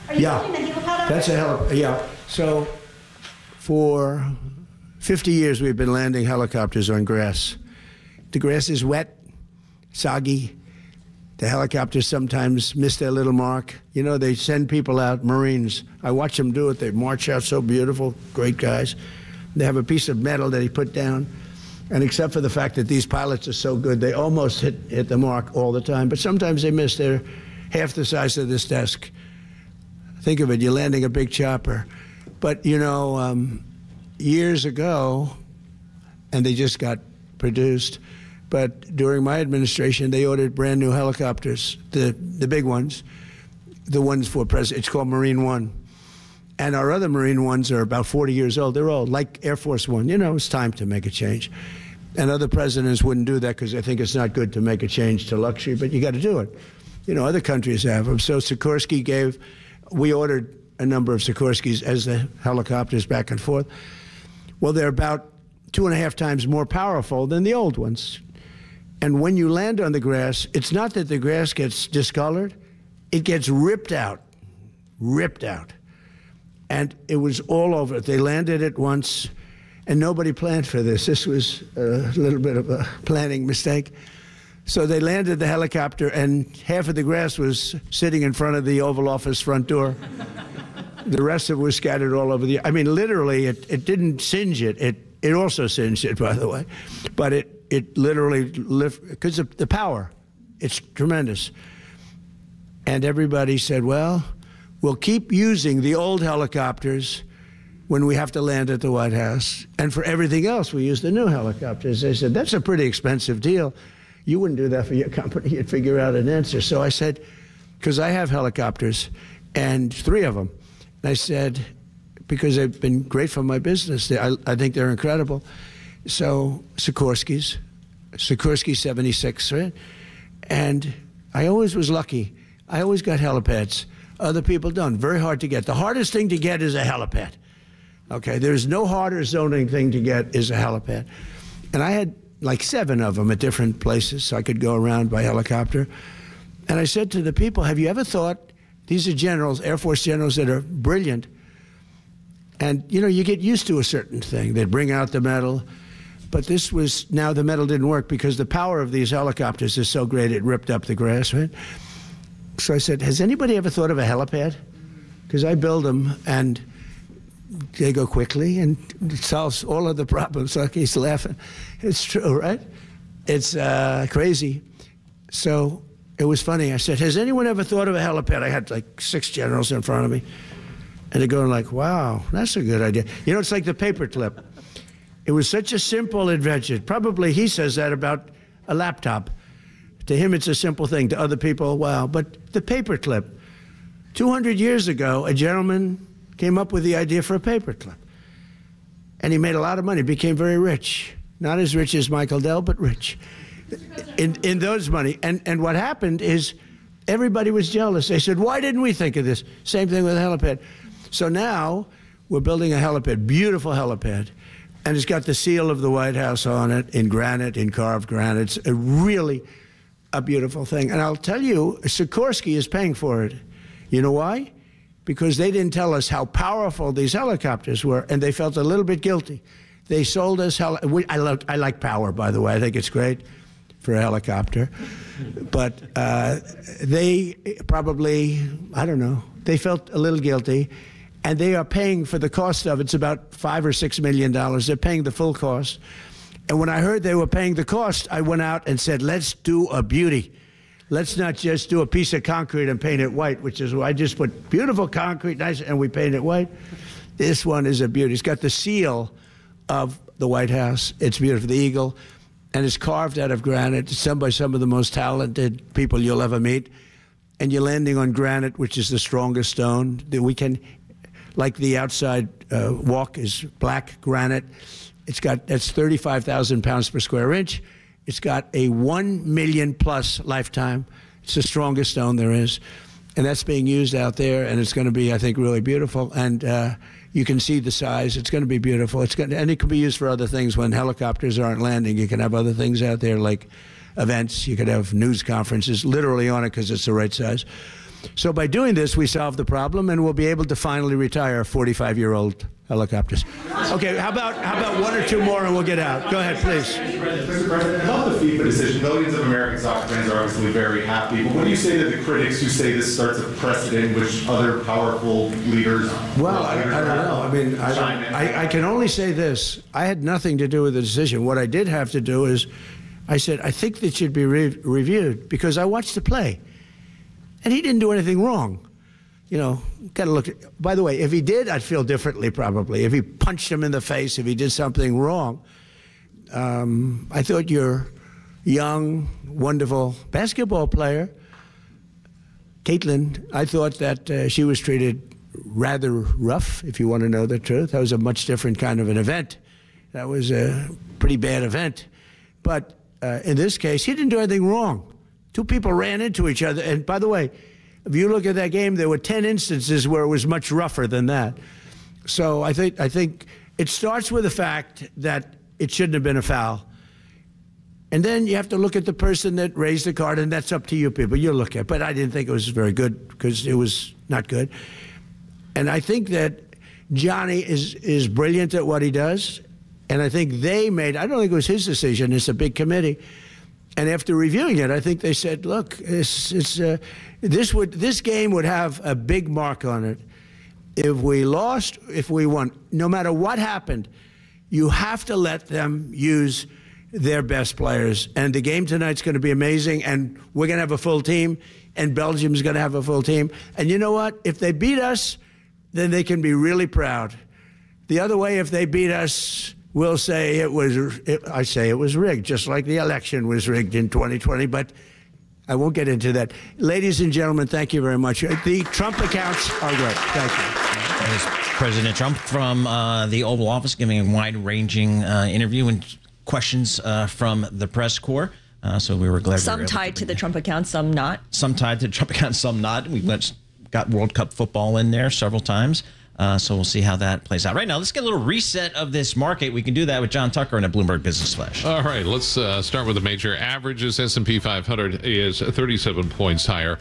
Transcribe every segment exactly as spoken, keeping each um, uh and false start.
Are you Yeah, building the helicopter? that's a heli- yeah. So for fifty years, we've been landing helicopters on grass. The grass is wet, soggy. The helicopters sometimes miss their little mark. You know, they send people out, Marines. I watch them do it. They march out so beautiful, great guys. They have a piece of metal that they put down. And except for the fact that these pilots are so good, they almost hit, hit the mark all the time. But sometimes they miss. They're half the size of this desk. Think of it, you're landing a big chopper. But, you know, um, years ago, and they just got produced, but during my administration, they ordered brand new helicopters, the, the big ones, the ones for President. It's called Marine One. And our other Marine Ones are about forty years old. They're old, like Air Force One. You know, it's time to make a change. And other presidents wouldn't do that because they think it's not good to make a change to luxury, but you got to do it. You know, other countries have them. So Sikorsky gave, we ordered a number of Sikorskys as the helicopters back and forth. Well, they're about two and a half times more powerful than the old ones. And when you land on the grass, it's not that the grass gets discolored, it gets ripped out, ripped out. And it was all over. They landed it once, and nobody planned for this. This was a little bit of a planning mistake. So they landed the helicopter, and half of the grass was sitting in front of the Oval Office front door. The rest of it was scattered all over the... I mean, literally, it, it didn't singe it. It it also singed it, by the way. But it, it literally... Because of the power. It's tremendous. And everybody said, well, we'll keep using the old helicopters when we have to land at the White House. And for everything else, we use the new helicopters. They said, that's a pretty expensive deal. You wouldn't do that for your company. You'd figure out an answer. So I said, because I have helicopters, and three of them. And I said, because they've been great for my business. They, I, I think they're incredible. So Sikorsky's, Sikorsky seventy-six, right? And I always was lucky. I always got helipads. Other people don't. Very hard to get. The hardest thing to get is a helipad. Okay, there's no harder zoning thing to get is a helipad. And I had like seven of them at different places, so I could go around by helicopter. And I said to the people, have you ever thought, these are generals, Air Force generals that are brilliant, and, you know, you get used to a certain thing. They'd bring out the metal, but this was, now the metal didn't work because the power of these helicopters is so great it ripped up the grass, right? So I said, has anybody ever thought of a helipad? Because I build them, and they go quickly, and it solves all of the problems. So he's laughing. It's true, right? It's uh, crazy. So it was funny. I said, has anyone ever thought of a helipad? I had like six generals in front of me. And they're going like, wow, that's a good idea. You know, it's like the paperclip. It was such a simple invention. Probably he says that about a laptop. To him, it's a simple thing. To other people, wow. But the paperclip. two hundred years ago, a gentleman came up with the idea for a paperclip. And he made a lot of money, became very rich. Not as rich as Michael Dell, but rich in, in those money. And, and what happened is everybody was jealous. They said, why didn't we think of this? Same thing with a helipad. So now we're building a helipad, beautiful helipad. And it's got the seal of the White House on it, in granite, in carved granite. It's a really a beautiful thing. And I'll tell you, Sikorsky is paying for it. You know why? Because they didn't tell us how powerful these helicopters were, and they felt a little bit guilty. They sold us heli- we, I, love, I like power, by the way. I think it's great for a helicopter. But uh, they probably, I don't know, they felt a little guilty, and they are paying for the cost of it. It's about five or six million dollars. They're paying the full cost. And when I heard they were paying the cost, I went out and said, let's do a beauty. Let's not just do a piece of concrete and paint it white, which is why I just put beautiful concrete, nice, and we paint it white. This one is a beauty. It's got the seal of the White House. It's beautiful, the eagle, and it's carved out of granite. It's done by some of the most talented people you'll ever meet. And you're landing on granite, which is the strongest stone that we can, like the outside uh, walk is black granite. It's got, that's thirty-five thousand pounds per square inch. It's got a one million plus lifetime. It's the strongest stone there is. And that's being used out there, and it's going to be, I think, really beautiful. And uh, you can see the size. It's going to be beautiful. It's going to, and it can be used for other things. When helicopters aren't landing, you can have other things out there like events. You could have news conferences literally on it because it's the right size. So by doing this, we solve the problem, and we'll be able to finally retire forty-five-year-old helicopters. Okay, how about how about one or two more, and we'll get out. Go ahead, please. Mister President, about the FIFA decision, millions of American soccer fans are obviously very happy. But what do you say to the critics who say this starts a precedent which other powerful leaders? Well, I, I don't know. I mean, I, don't, I, I can only say this. I had nothing to do with the decision. What I did have to do is, I said, I think that should be re reviewed because I watched the play, and he didn't do anything wrong. You know, got to look at, by the way, if he did, I'd feel differently probably. If he punched him in the face, if he did something wrong. Um, I thought your young, wonderful basketball player, Caitlin, I thought that uh, she was treated rather rough, if you want to know the truth. That was a much different kind of an event. That was a pretty bad event. But uh, in this case, he didn't do anything wrong. Two people ran into each other. And by the way, if you look at that game, there were ten instances where it was much rougher than that. So I think I think it starts with the fact that it shouldn't have been a foul. And then you have to look at the person that raised the card, and that's up to you people. You look at it. But I didn't think it was very good because it was not good. And I think that Johnny is, is brilliant at what he does. And I think they made, I don't think it was his decision. It's a big committee. And after reviewing it, I think they said, look, it's, it's, uh, this, would, this game would have a big mark on it. If we lost, if we won, no matter what happened, you have to let them use their best players. And the game tonight's going to be amazing, and we're going to have a full team, and Belgium's going to have a full team. And you know what? If they beat us, then they can be really proud. The other way, if they beat us, we'll say it was, it, I say it was rigged, just like the election was rigged in twenty twenty, but I won't get into that. Ladies and gentlemen, thank you very much. The Trump accounts are great. Thank you. There's President Trump from uh, the Oval Office giving a wide-ranging uh, interview and questions uh, from the press corps. Uh, so we were glad. Some we were tied to, to the Trump account, some not. Some tied to the Trump account, some not. We went, got World Cup football in there several times. Uh, so we'll see how that plays out. Right now, let's get a little reset of this market. We can do that with John Tucker in a Bloomberg Business Flash. All right, let's uh, start with the major averages. S and P five hundred is thirty-seven points higher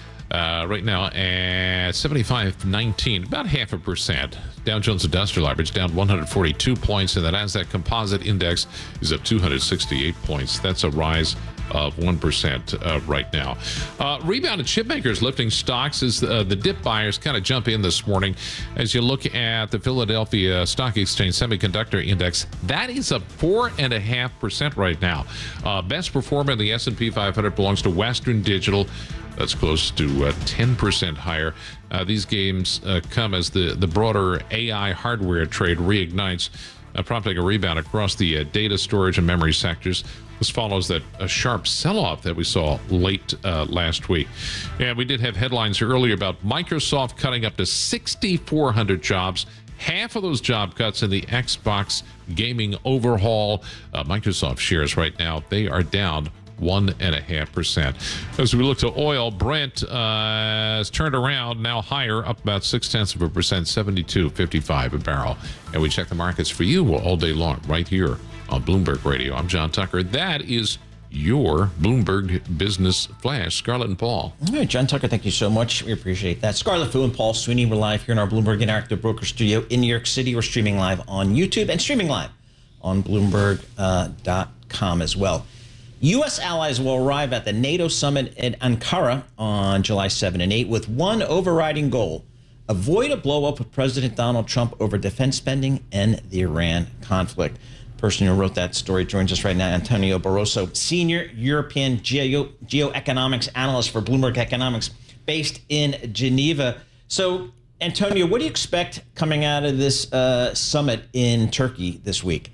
uh, right now at seventy-five nineteen, about half a percent. Dow Jones Industrial Average down one hundred forty-two points, and the Nasdaq Composite Index is up two hundred sixty-eight points. That's a rise of one percent uh, right now. Uh, rebounded chip makers lifting stocks as uh, the dip buyers kind of jump in this morning. As you look at the Philadelphia Stock Exchange Semiconductor Index, that is up four point five percent right now. Uh, best performer in the S and P five hundred belongs to Western Digital. That's close to uh, ten percent higher. Uh, these gains uh, come as the, the broader A I hardware trade reignites, uh, prompting a rebound across the uh, data storage and memory sectors. This follows that a sharp sell-off that we saw late uh, last week. And we did have headlines earlier about Microsoft cutting up to sixty-four hundred jobs. Half of those job cuts in the Xbox gaming overhaul. Uh, Microsoft shares right now, they are down one and a half percent. As we look to oil, Brent uh, has turned around, now higher, up about six tenths of a percent, seventy-two fifty-five a barrel. And we check the markets for you all day long, right here on Bloomberg Radio. I'm John Tucker. That is your Bloomberg Business Flash. Scarlett and Paul. All right, John Tucker, thank you so much. We appreciate that. Scarlett Fu and Paul Sweeney, we're live here in our Bloomberg Interactive Broker Studio in New York City. We're streaming live on YouTube and streaming live on Bloomberg dot com uh, as well. U S allies will arrive at the NATO summit in Ankara on July seventh and eighth with one overriding goal: avoid a blow-up with President Donald Trump over defense spending and the Iran conflict. The person who wrote that story joins us right now, Antonio Barroso, Senior European Geo Geoeconomics Analyst for Bloomberg Economics, based in Geneva. So, Antonio, what do you expect coming out of this uh, summit in Turkey this week?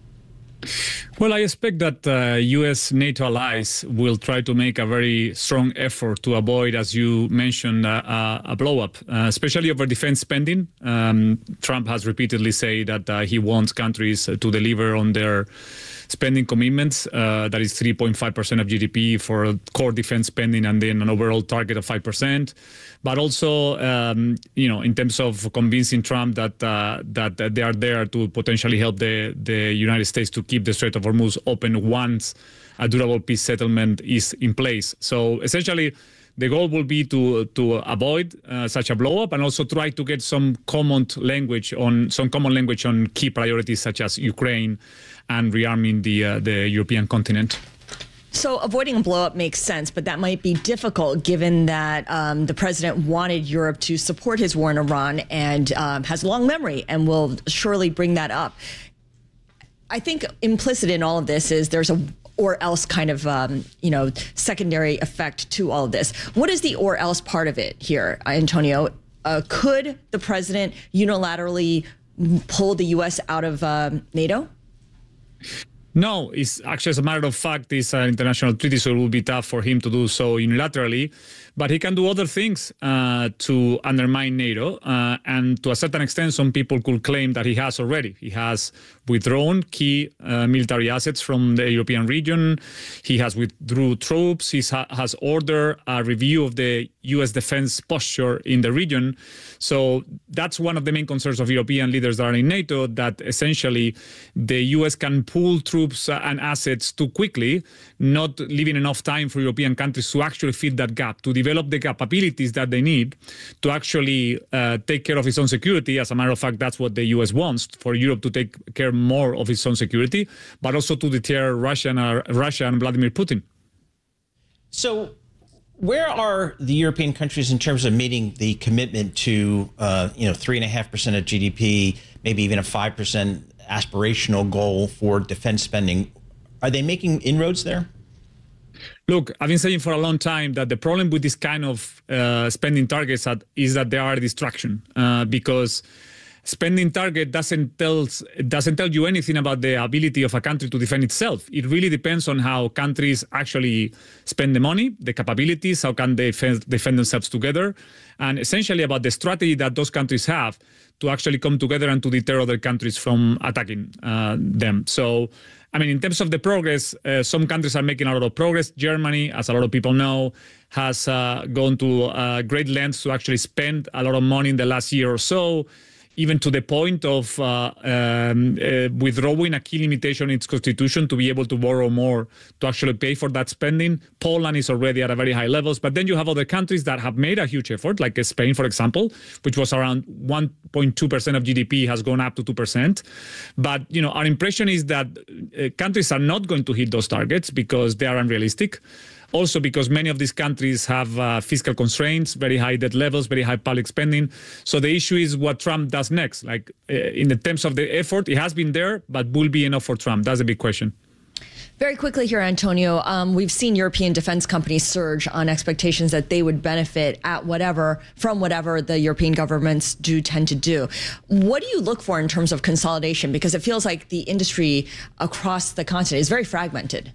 Well, I expect that uh, U S NATO allies will try to make a very strong effort to avoid, as you mentioned, uh, a blow-up, uh, especially over defense spending. Um, Trump has repeatedly said that uh, he wants countries to deliver on their spending commitments. Uh, that is three point five percent of G D P for core defense spending, and then an overall target of five percent. But also, um, you know, in terms of convincing Trump that, uh, that that they are there to potentially help the, the United States to keep the Strait of Hormuz open once a durable peace settlement is in place. So essentially, The goal will be to to avoid uh, such a blow-up and also try to get some common language on some common language on key priorities such as Ukraine and rearming the uh, the European continent. So avoiding a blow-up makes sense, but that might be difficult given that um, the president wanted Europe to support his war in Iran and um, has a long memory and will surely bring that up. I think implicit in all of this is there's a or else kind of, um, you know, secondary effect to all of this. What is the or else part of it here, Antonio? Uh, could the president unilaterally pull the U S out of um, NATO? No, it's actually, as a matter of fact, it's an international treaty, so it will be tough for him to do so unilaterally. But he can do other things uh, to undermine NATO. Uh, and to a certain extent, some people could claim that he has already. He has withdrawn key uh, military assets from the European region. He has withdrew troops. He ha- has ordered a review of the U S defense posture in the region. So that's one of the main concerns of European leaders that are in NATO, that essentially the U S can pull troops and assets too quickly, not leaving enough time for European countries to actually fill that gap, to develop the capabilities that they need to actually uh, take care of its own security. As a matter of fact, that's what the U S wants, for Europe to take care more of its own security, but also to deter Russia and, uh, Russia and Vladimir Putin. So where are the European countries in terms of meeting the commitment to, uh, you know, three and a half percent of G D P, maybe even a five percent aspirational goal for defense spending? Are they making inroads there? Look, I've been saying for a long time that the problem with this kind of uh, spending targets is that they are a distraction, uh, because spending target doesn't tell doesn't tell you anything about the ability of a country to defend itself. It really depends on how countries actually spend the money, the capabilities, how can they defend, defend themselves together, and essentially about the strategy that those countries have to actually come together and to deter other countries from attacking uh, them. So, I mean, in terms of the progress, uh, some countries are making a lot of progress. Germany, as a lot of people know, has uh, gone to uh, great lengths to actually spend a lot of money in the last year or so, even to the point of uh, um, uh, withdrawing a key limitation in its constitution to be able to borrow more to actually pay for that spending. Poland is already at a very high levels, but then you have other countries that have made a huge effort, like Spain, for example, which was around one point two percent of G D P, has gone up to two percent. But, you know, our impression is that uh, countries are not going to hit those targets because they are unrealistic. Also because many of these countries have uh, fiscal constraints, very high debt levels, very high public spending. So the issue is what Trump does next. Like uh, in the terms of the effort, it has been there, but will be enough for Trump? That's a big question. Very quickly here, Antonio, um, we've seen European defense companies surge on expectations that they would benefit at whatever from whatever the European governments do tend to do. What do you look for in terms of consolidation? Because it feels like the industry across the continent is very fragmented.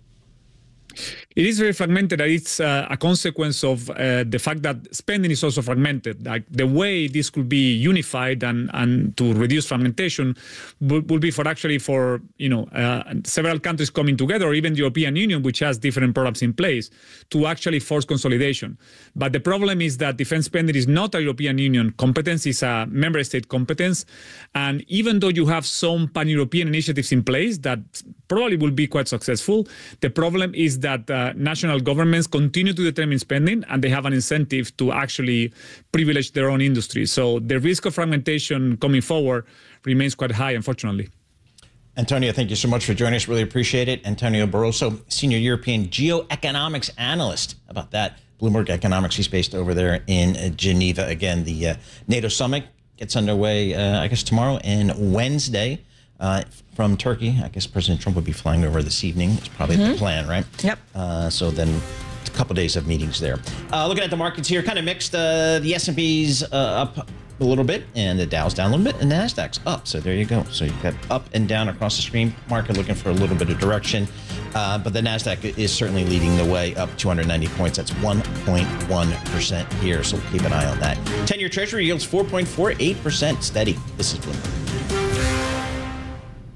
It is very fragmented, and it's uh, a consequence of uh, the fact that spending is also fragmented. Like the way this could be unified and, and to reduce fragmentation would, would be for actually for, you know, uh, several countries coming together, or even the European Union, which has different programs in place, to actually force consolidation. But the problem is that defense spending is not a European Union competence, it's a member state competence. And even though you have some pan-European initiatives in place that probably will be quite successful, the problem is that uh, national governments continue to determine spending, and they have an incentive to actually privilege their own industry. So the risk of fragmentation coming forward remains quite high, unfortunately. Antonio, thank you so much for joining us. Really appreciate it. Antonio Barroso, Senior European Geoeconomics Analyst. How about that? Bloomberg Economics. He's based over there in Geneva. Again, the uh, NATO summit gets underway, uh, I guess, tomorrow and Wednesday. Uh, from Turkey. I guess President Trump would be flying over this evening. It's probably mm-hmm. the plan, right? Yep. Uh, so then a couple of days of meetings there. Uh, looking at the markets here, kind of mixed. Uh, the S and P's uh, up a little bit, and the Dow's down a little bit, and the Nasdaq's up. So there you go. So you've got up and down across the screen. Market looking for a little bit of direction. Uh, but the Nasdaq is certainly leading the way, up two hundred ninety points. That's one point one percent here. So we'll keep an eye on that. ten-year Treasury yields four point four eight percent. Steady. This is Bloomberg.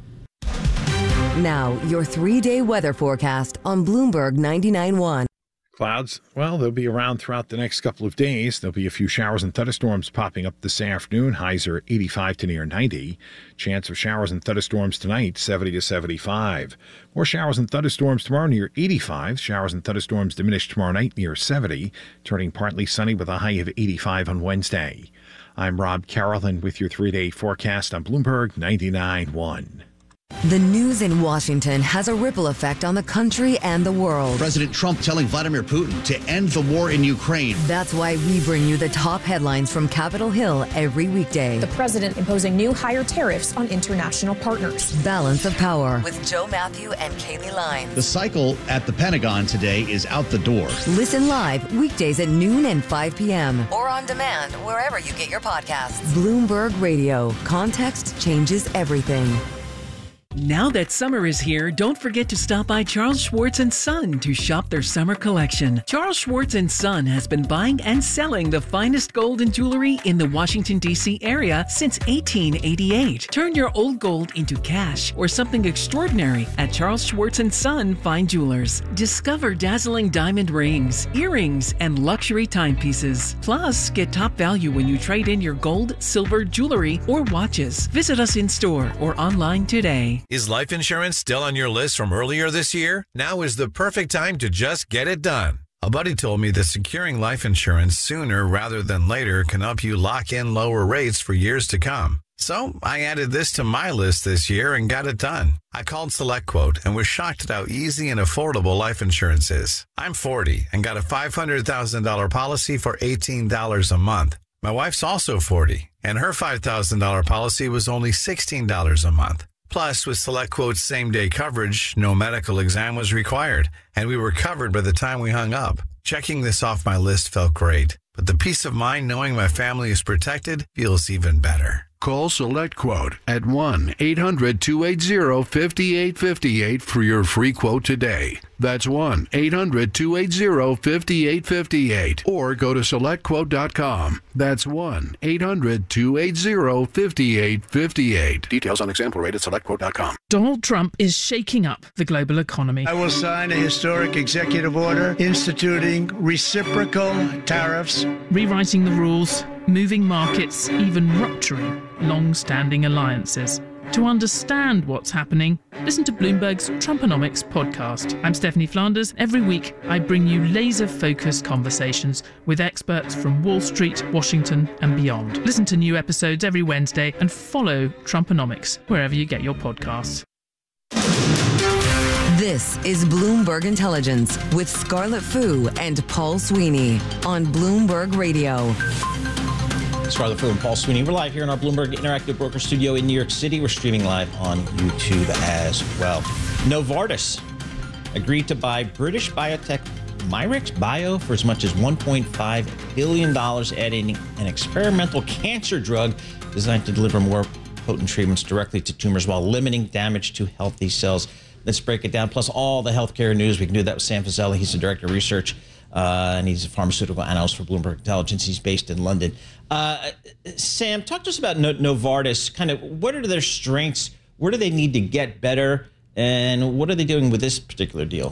Now, your three-day weather forecast on Bloomberg ninety-nine point one. Clouds, well, they'll be around throughout the next couple of days. There'll be a few showers and thunderstorms popping up this afternoon. Highs are eighty-five to near ninety. Chance of showers and thunderstorms tonight, seventy to seventy-five. More showers and thunderstorms tomorrow near eighty-five. Showers and thunderstorms diminish tomorrow night near seventy, turning partly sunny with a high of eighty-five on Wednesday. I'm Rob Carrollton with your three-day forecast on Bloomberg ninety-nine point one. The news in Washington has a ripple effect on the country and the world. President Trump telling Vladimir Putin to end the war in Ukraine. That's why we bring you the top headlines from Capitol Hill every weekday. The president imposing new higher tariffs on international partners. Balance of Power with Joe Matthew and Kaylee Lyons. The cycle at the Pentagon today is out the door. Listen live weekdays at noon and five p.m. or on demand wherever you get your podcasts. Bloomberg Radio. Context changes everything. Now that summer is here, don't forget to stop by Charles Schwartz and Son to shop their summer collection. Charles Schwartz and Son has been buying and selling the finest gold and jewelry in the Washington, D C area since eighteen eighty-eight. Turn your old gold into cash or something extraordinary at Charles Schwartz and Son Fine Jewelers. Discover dazzling diamond rings, earrings, and luxury timepieces. Plus, get top value when you trade in your gold, silver, jewelry, or watches. Visit us in store or online today. Is life insurance still on your list from earlier this year? Now is the perfect time to just get it done. A buddy told me that securing life insurance sooner rather than later can help you lock in lower rates for years to come. So I added this to my list this year and got it done. I called SelectQuote and was shocked at how easy and affordable life insurance is. I'm forty and got a five hundred thousand dollars policy for eighteen dollars a month. My wife's also forty, and her five thousand dollars policy was only sixteen dollars a month. Plus, with SelectQuote's same-day coverage, no medical exam was required, and we were covered by the time we hung up. Checking this off my list felt great, but the peace of mind knowing my family is protected feels even better. Call SelectQuote at one eight hundred two eight zero five eight five eight for your free quote today. That's one eight hundred two eight zero five eight five eight. Or go to select quote dot com. That's one eight hundred two eight zero five eight five eight. Details on example rate at select quote dot com. Donald Trump is shaking up the global economy. I will sign a historic executive order instituting reciprocal tariffs, rewriting the rules, moving markets, even rupturing long-standing alliances. To understand what's happening, listen to Bloomberg's Trumponomics podcast. I'm Stephanie Flanders. Every week, I bring you laser-focused conversations with experts from Wall Street, Washington, and beyond. Listen to new episodes every Wednesday and follow Trumponomics wherever you get your podcasts. This is Bloomberg Intelligence with Scarlett Fu and Paul Sweeney on Bloomberg Radio. Scarlett Fu and Paul Sweeney. We're live here in our Bloomberg Interactive Broker Studio in New York City. We're streaming live on YouTube as well. Novartis agreed to buy British biotech Myrix Bio for as much as one point five billion dollars, adding an experimental cancer drug designed to deliver more potent treatments directly to tumors while limiting damage to healthy cells. Let's break it down. Plus all the healthcare news. We can do that with Sam Fazeli. He's the director of research. Uh, and he's a pharmaceutical analyst for Bloomberg Intelligence. He's based in London. Uh, Sam, talk to us about no- Novartis. Kind of what are their strengths? Where do they need to get better? And what are they doing with this particular deal?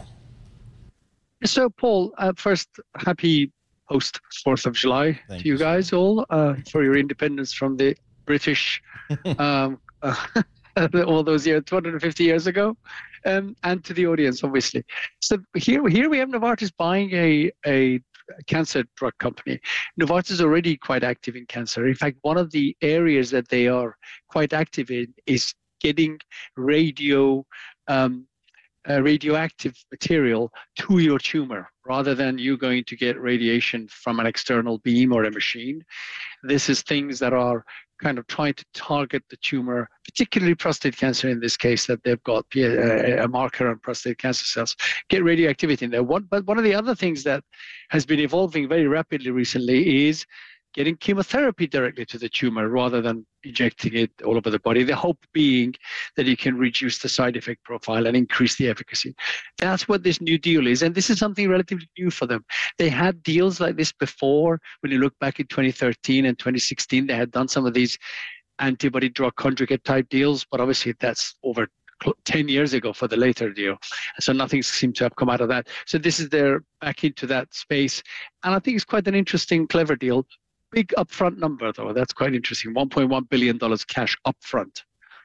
So, Paul, uh, first, happy post fourth of July Thank to you guys all uh, for your independence from the British um, uh, all those years, two hundred fifty years ago. Um, and to the audience, obviously. So here, here we have Novartis buying a, a cancer drug company. Novartis is already quite active in cancer. In fact, one of the areas that they are quite active in is getting radio, um, uh, radioactive material to your tumor, rather than you going to get radiation from an external beam or a machine. This is things that are kind of trying to target the tumor, particularly prostate cancer in this case, that they've got a marker on prostate cancer cells, get radioactivity in there. One, but one of the other things that has been evolving very rapidly recently is getting chemotherapy directly to the tumor rather than injecting it all over the body. The hope being that you can reduce the side effect profile and increase the efficacy. That's what this new deal is. And this is something relatively new for them. They had deals like this before. When you look back in twenty thirteen and twenty sixteen, they had done some of these antibody drug conjugate type deals, but obviously that's over ten years ago for the later deal. So nothing seemed to have come out of that. So this is their back into that space. And I think it's quite an interesting, clever deal. Big upfront number, though. That's quite interesting. one point one billion dollars cash upfront.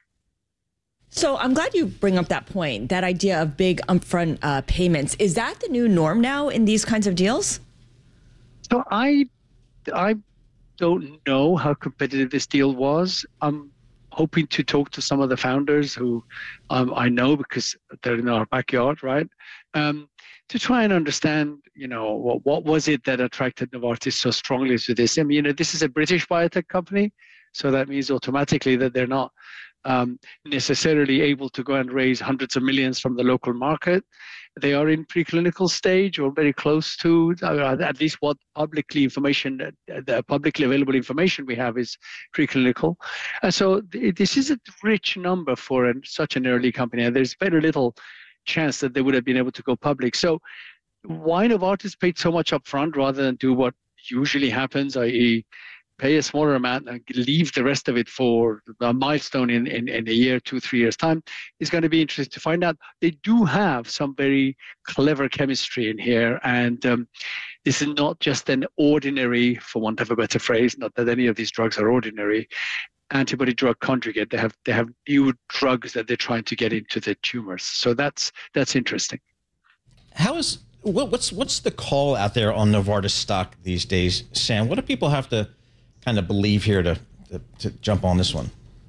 So I'm glad you bring up that point, that idea of big upfront uh, payments. Is that the new norm now in these kinds of deals? So I, I don't know how competitive this deal was. I'm hoping to talk to some of the founders who um, I know because they're in our backyard, right? Um, to try and understand, you know, what, what was it that attracted Novartis so strongly to this? I mean, you know, this is a British biotech company, so that means automatically that they're not um, necessarily able to go and raise hundreds of millions from the local market. They are in preclinical stage or very close to, uh, at least what publicly information, uh, the publicly available information we have is preclinical. And so th- this is a rich number for an, such an early company, and there's very little chance that they would have been able to go public. So why Novartis paid so much upfront rather than do what usually happens, that is pay a smaller amount and leave the rest of it for a milestone in, in, in a year, two, three years' time, is going to be interesting to find out. They do have some very clever chemistry in here, and um, this is not just an ordinary, for want of a better phrase, not that any of these drugs are ordinary, antibody drug conjugate. They have they have new drugs that they're trying to get into the tumors. So that's that's interesting. How is what, what's what's the call out there on Novartis stock these days, Sam? What do people have to kind of believe here to, to to jump on this one?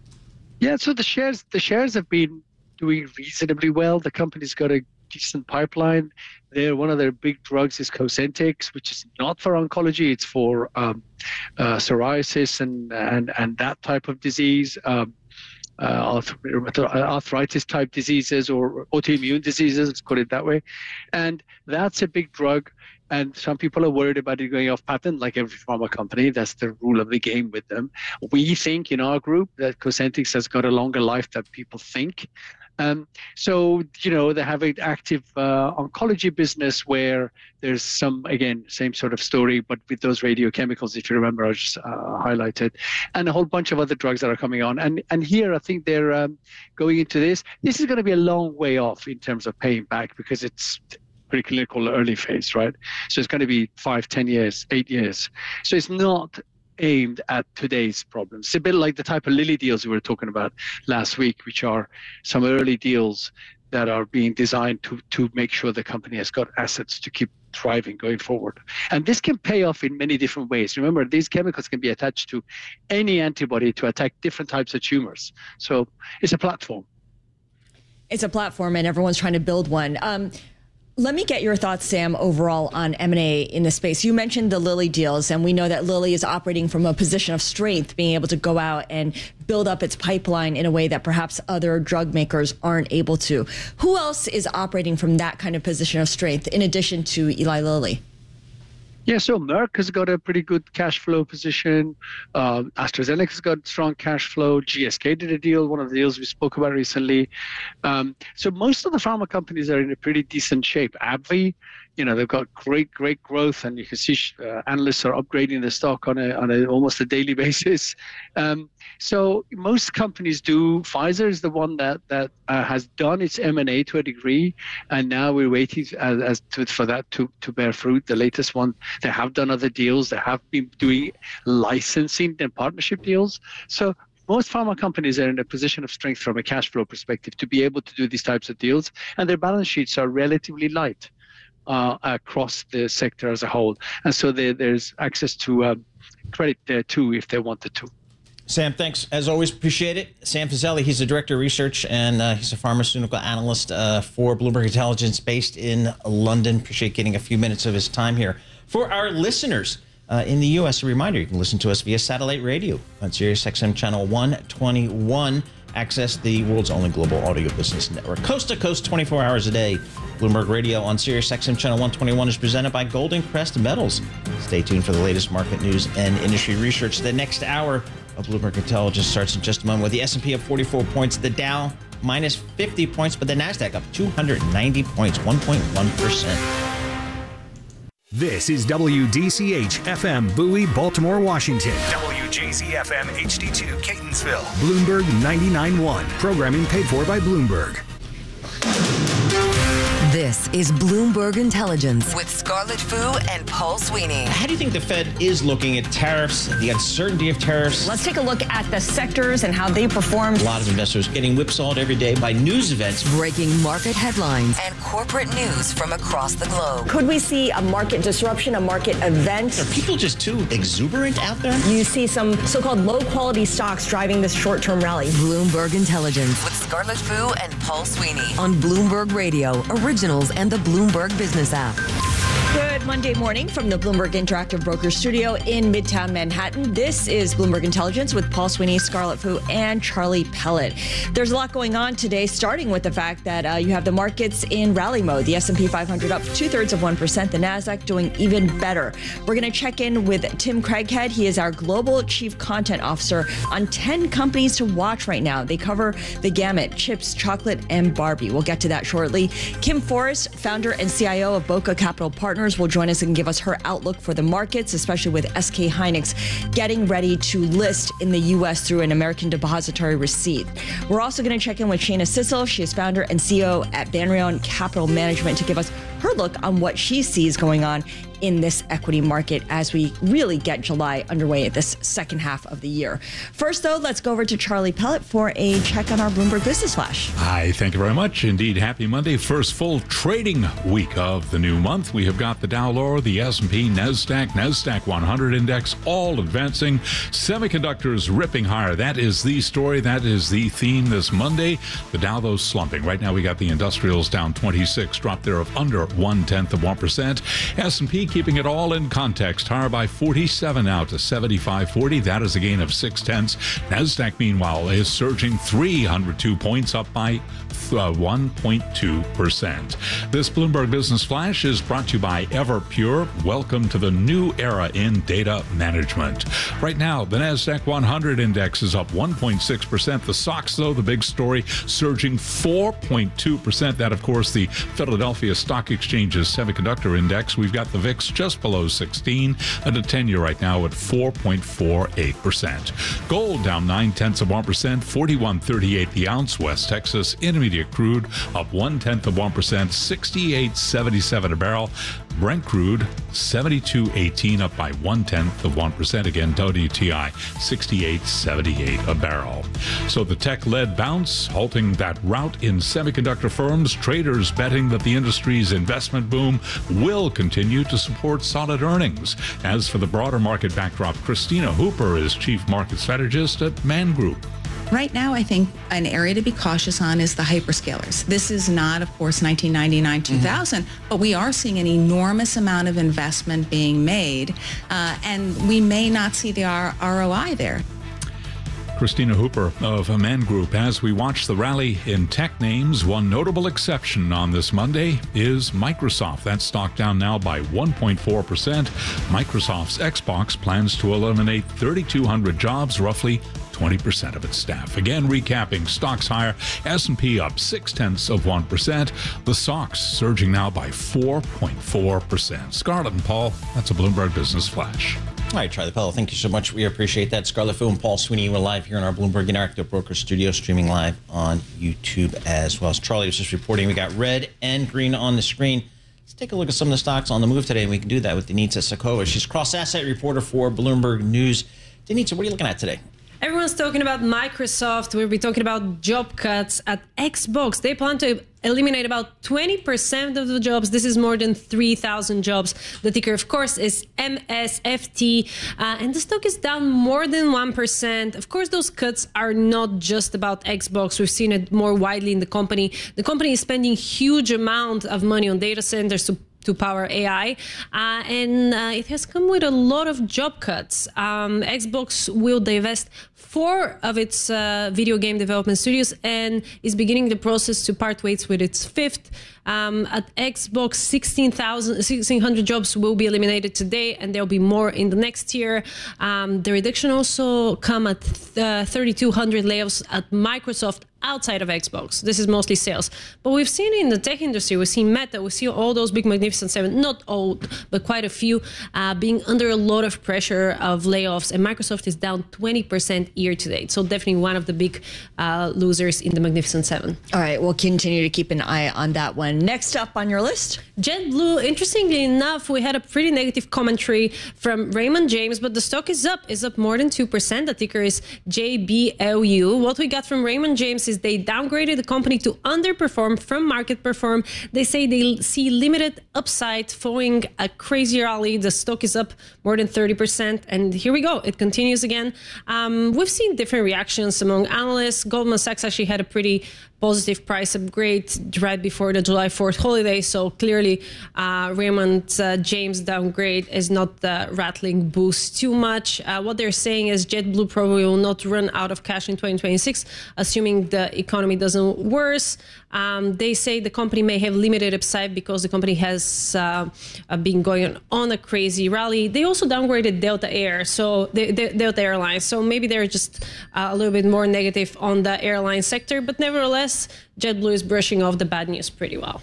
Yeah, so the shares the shares have been doing reasonably well. The company's got a decent pipeline. There, one of their big drugs is Cosentyx, which is not for oncology. It's for um, uh, psoriasis and, and and that type of disease, um, uh, arthritis type diseases or autoimmune diseases. Let's put it that way. And that's a big drug. And some people are worried about it going off patent, like every pharma company. That's the rule of the game with them. We think in our group that Cosentyx has got a longer life than people think. Um, so, you know, they have an active uh, oncology business where there's some, again, same sort of story, but with those radiochemicals, if you remember, I just uh, highlighted, and a whole bunch of other drugs that are coming on. And and here, I think they're um, going into this. This is going to be a long way off in terms of paying back because it's preclinical early phase, right? So it's going to be five, ten years, eight years. So it's not aimed at today's problems. It's a bit like the type of Lilly deals we were talking about last week, which are some early deals that are being designed to to make sure the company has got assets to keep thriving going forward. And this can pay off in many different ways. Remember, these chemicals can be attached to any antibody to attack different types of tumors. So it's a platform. It's a platform, and everyone's trying to build one. Um, Let me get your thoughts, Sam, overall on M and A in the space. You mentioned the Lilly deals, and we know that Lilly is operating from a position of strength, being able to go out and build up its pipeline in a way that perhaps other drug makers aren't able to. Who else is operating from that kind of position of strength in addition to Eli Lilly? Yeah, so Merck has got a pretty good cash flow position. Uh, AstraZeneca's got strong cash flow. G S K did a deal, one of the deals we spoke about recently. Um, so most of the pharma companies are in a pretty decent shape. AbbVie, you know, they've got great, great growth, and you can see uh, analysts are upgrading the stock on a on a almost a daily basis. Um, so most companies do. Pfizer is the one that that uh, has done its M and A to a degree, and now we're waiting as, as to, for that to to bear fruit. The latest one, they have done other deals. They have been doing licensing and partnership deals. So most pharma companies are in a position of strength from a cash flow perspective to be able to do these types of deals, and their balance sheets are relatively light uh, across the sector as a whole. And so there, there's access to um, credit there too if they wanted to. Sam, thanks. As always, appreciate it. Sam Fazeli, he's the Director of Research, and uh, he's a pharmaceutical analyst uh, for Bloomberg Intelligence based in London. Appreciate getting a few minutes of his time here. For our listeners uh, in the U S, a reminder, you can listen to us via satellite radio on Sirius X M Channel one twenty-one. Access the world's only global audio business network. Coast to coast, twenty-four hours a day. Bloomberg Radio on Sirius X M Channel one twenty-one is presented by Golden Crest Metals. Stay tuned for the latest market news and industry research. The next hour of Bloomberg Intelligence starts in just a moment with the S and P up forty-four points, the Dow minus fifty points, but the NASDAQ up two hundred ninety points, one point one percent. This is W D C H F M Bowie, Baltimore, Washington. W J Z F M H D two Catonsville. Bloomberg ninety-nine point one. Programming paid for by Bloomberg. This is Bloomberg Intelligence with Scarlett Fu and Paul Sweeney. How do you think the Fed is looking at tariffs, the uncertainty of tariffs? Let's take a look at the sectors and how they performed. A lot of investors getting whipsawed every day by news events. Breaking market headlines and corporate news from across the globe. Could we see a market disruption, a market event? Are people just too exuberant out there? You see some so-called low-quality stocks driving this short-term rally. Bloomberg Intelligence with Scarlett Fu and Paul Sweeney on Bloomberg Radio, Originals and the Bloomberg Business app. Good Monday morning from the Bloomberg Interactive Brokers Studio in Midtown Manhattan. This is Bloomberg Intelligence with Paul Sweeney, Scarlett Fu, and Charlie Pellet. There's a lot going on today, starting with the fact that uh, you have the markets in rally mode. The S and P five hundred up two-thirds of one percent. The Nasdaq doing even better. We're going to check in with Tim Craighead. He is our Global Chief Content Officer on ten companies to watch right now. They cover the gamut, chips, chocolate, and Barbie. We'll get to that shortly. Kim Forrest, founder and C I O of Boca Capital Partners, will join us and give us her outlook for the markets, especially with S K Hynix getting ready to list in the U S through an American depository receipt. We're also going to check in with Shana Sissel. She is founder and C E O at Banrion Capital Management to give us her look on what she sees going on in this equity market as we really get July underway at this second half of the year. First, though, let's go over to Charlie Pellet for a check on our Bloomberg Business Flash. Hi, thank you very much. Indeed, happy Monday. First full trading week of the new month. We have got the Dow lower, the S and P, NASDAQ, NASDAQ one hundred index, all advancing. Semiconductors ripping higher. That is the story. That is the theme this Monday. The Dow, though, slumping. Right now, we got the industrials down twenty-six, drop there of under one-tenth of one percent. S and P keeping it all in context, higher by forty-seven now to seventy-five forty. That is a gain of six tenths. NASDAQ, meanwhile, is surging three hundred two points, up by uh, one point two percent. This Bloomberg Business Flash is brought to you by Everpure. Welcome to the new era in data management. Right now, the NASDAQ one hundred index is up one point six percent. The S O X, though, the big story, surging four point two percent. That, of course, the Philadelphia Stock Exchange's semiconductor index. We've got the V I X just below sixteen, and a ten-year right now at four point four eight percent. Gold down nine tenths of one percent, forty-one thirty-eight the ounce. West Texas Intermediate crude up one tenth of one percent, sixty-eight seventy-seven a barrel. Brent crude seventy-two eighteen, up by one tenth of one percent. Again, W T I sixty-eight seventy-eight a barrel. So the tech-led bounce halting that rout in semiconductor firms. Traders betting that the industry's investment boom will continue to support solid earnings. As for the broader market backdrop, Christina Hooper is chief market strategist at Man Group. Right now, I think an area to be cautious on is the hyperscalers. This is not, of course, nineteen ninety-nine, two thousand, mm-hmm. but we are seeing an enormous amount of investment being made, uh, and we may not see the R- ROI there. Christina Hooper of Man Group. As we watch the rally in tech names, one notable exception on this Monday is Microsoft. That stock down now by one point four percent. Microsoft's Xbox plans to eliminate thirty-two hundred jobs, roughly twenty percent of its staff. Again, recapping, stocks higher, S and P up six tenths of one percent. The S O X surging now by four point four percent. Scarlett and Paul, that's a Bloomberg Business Flash. All right, Charlie Pellet, thank you so much. We appreciate that. Scarlett Fu and Paul Sweeney, we're live here in our Bloomberg Interactive Broker Studio, streaming live on YouTube as well. As Charlie was just reporting, we got red and green on the screen. Let's take a look at some of the stocks on the move today, and we can do that with Denitza Sokowa. She's cross-asset reporter for Bloomberg News. Denitza, what are you looking at today? Everyone's talking about Microsoft. We'll be talking about job cuts at Xbox. They plan to eliminate about twenty percent of the jobs. This is more than three thousand jobs. The ticker, of course, is M S F T. Uh, and the stock is down more than one percent. Of course, those cuts are not just about Xbox. We've seen it more widely in the company. The company is spending huge amount of money on data centers to to power A I, uh, and uh, it has come with a lot of job cuts. Um, Xbox will divest four of its uh, video game development studios and is beginning the process to part ways with its fifth. Um, at Xbox, sixteen thousand, sixteen hundred jobs will be eliminated today, and there'll be more in the next year. Um, the reduction also come at uh, thirty-two hundred layoffs at Microsoft outside of Xbox. This is mostly sales. But we've seen in the tech industry, we've seen Meta, we see all those big Magnificent Seven, not all, but quite a few, uh, being under a lot of pressure of layoffs. And Microsoft is down twenty percent year to date. So definitely one of the big uh, losers in the Magnificent Seven. All right, we'll continue to keep an eye on that one. Next up on your list? JetBlue, interestingly enough, we had a pretty negative commentary from Raymond James, but the stock is up, is up more than two percent. The ticker is J B L U. What we got from Raymond James is they downgraded the company to underperform from market perform. They say they see limited upside following a crazy rally. The stock is up more than thirty percent. And here we go. It continues again. Um, we've seen different reactions among analysts. Goldman Sachs actually had a pretty positive price upgrade right before the July fourth holiday. So clearly, uh, Raymond uh, James downgrade is not uh, rattling boost too much. Uh, what they're saying is JetBlue probably will not run out of cash in twenty twenty-six, assuming the economy doesn't worse. Um, they say the company may have limited upside because the company has uh, uh, been going on a crazy rally. They also downgraded Delta Air, so the, the, Delta Airlines. So maybe they're just uh, a little bit more negative on the airline sector, but nevertheless, JetBlue is brushing off the bad news pretty well.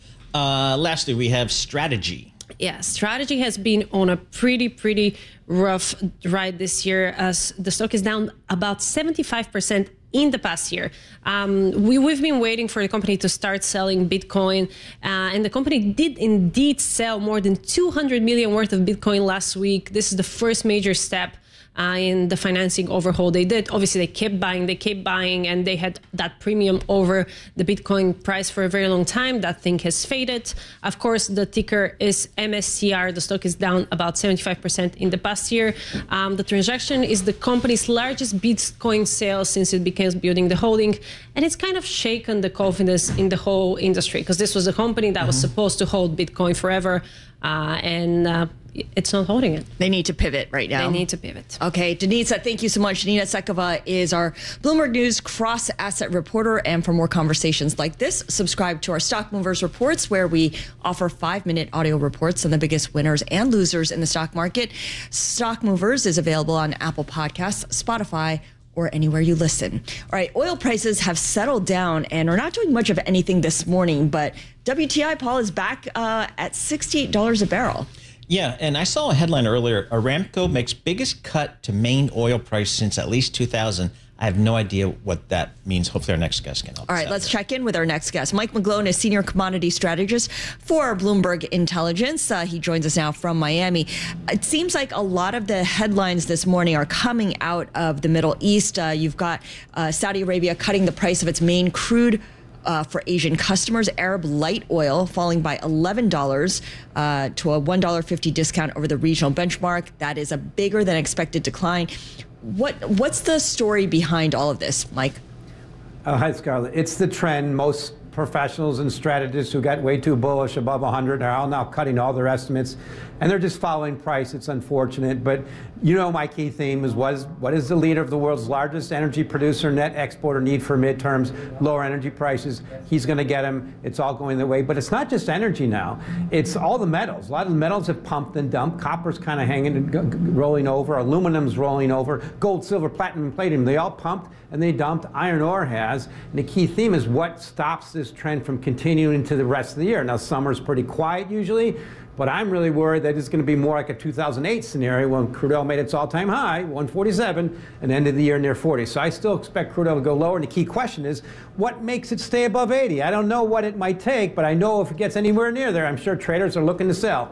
Uh, lastly, we have Strategy. Yeah, Strategy has been on a pretty, pretty rough ride this year, as the stock is down about seventy-five percent in the past year. Um, we, we've been waiting for the company to start selling Bitcoin, uh, and the company did indeed sell more than two hundred million worth of Bitcoin last week. This is the first major step Uh, in the financing overhaul they did. Obviously, they kept buying, they kept buying, and they had that premium over the Bitcoin price for a very long time. That thing has faded. Of course, the ticker is M S C R. The stock is down about seventy-five percent in the past year. Um, the transaction is the company's largest Bitcoin sale since it began building the holding, and it's kind of shaken the confidence in the whole industry, because this was a company that was supposed to hold Bitcoin forever, uh, and uh, it's not holding it. They need to pivot right now. They need to pivot. Okay, Denisa, thank you so much. Denisa Sekova is our Bloomberg News cross-asset reporter. And for more conversations like this, subscribe to our Stock Movers Reports, where we offer five-minute audio reports on the biggest winners and losers in the stock market. Stock Movers is available on Apple Podcasts, Spotify, or anywhere you listen. All right, oil prices have settled down and are not doing much of anything this morning, but W T I, Paul, is back uh, at sixty-eight dollars a barrel. Yeah, and I saw a headline earlier. Aramco makes biggest cut to main oil price since at least two thousand. I have no idea what that means. Hopefully our next guest can help. All right, let's check in with our next guest. Mike McGlone is Senior Commodity Strategist for Bloomberg Intelligence. Uh, he joins us now from Miami. It seems like a lot of the headlines this morning are coming out of the Middle East. Uh, you've got uh, Saudi Arabia cutting the price of its main crude Uh, for Asian customers. Arab light oil falling by eleven dollars uh, to a one dollar fifty discount over the regional benchmark. That is a bigger than expected decline. What What's the story behind all of this, Mike? Uh, hi, Scarlett. It's the trend. Most professionals and strategists who got way too bullish above one hundred are all now cutting all their estimates, and they're just following price. It's unfortunate, but you know my key theme is what is, what is the leader of the world's largest energy producer, net exporter, need for midterms, lower energy prices. He's going to get them. It's all going that way. But it's not just energy now. It's all the metals. A lot of the metals have pumped and dumped. Copper's kind of hanging and g- rolling over. Aluminum's rolling over. Gold, silver, platinum, and palladium, they all pumped and they dumped. Iron ore has. And the key theme is what stops this trend from continuing into the rest of the year. Now, summer's pretty quiet usually, but I'm really worried that it's going to be more like a two thousand eight scenario when crude oil made its all-time high, one forty-seven, and ended the year near forty. So I still expect crude oil to go lower. And the key question is, what makes it stay above eighty? I don't know what it might take, but I know if it gets anywhere near there, I'm sure traders are looking to sell.